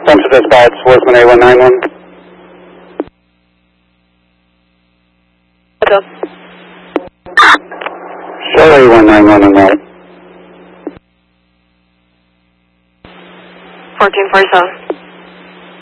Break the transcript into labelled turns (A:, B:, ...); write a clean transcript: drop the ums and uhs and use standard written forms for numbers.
A: Central Dispatch, Swordsman A191. Show A191 on that.
B: 1447.